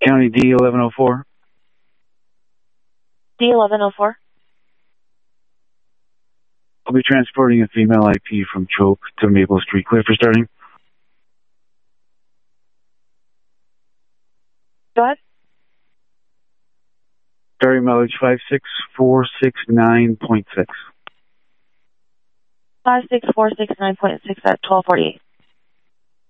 County D1104. D1104. I'll be transporting a female IP from Choke to Maple Street. Clear for starting. Go ahead. Starting mileage 56469.6. 56469.6 at 1248.